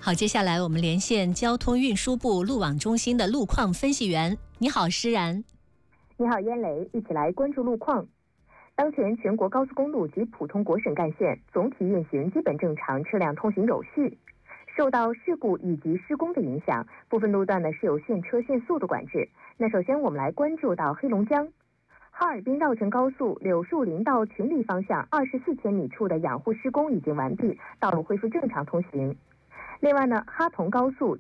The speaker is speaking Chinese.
好，接下来我们连线交通运输部路网中心的路况分析员。你好，施然。 你好，燕雷，一起来关注路况。当前全国高速公路及普通国省干线总体运行基本正常，车辆通行有序。受到事故以及施工的影响，部分路段呢是有限车限速的管制。那首先我们来关注到黑龙江哈尔滨绕城高速柳树林到群力方向24千米处的养护施工已经完毕，道路恢复正常通行。另外呢，哈同高速